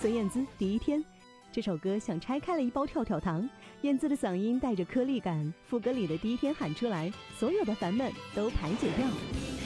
孙燕姿第一天。这首歌像拆开了一包跳跳糖，燕姿的嗓音带着颗粒感，副歌里的第一天喊出来，所有的烦闷都排解掉。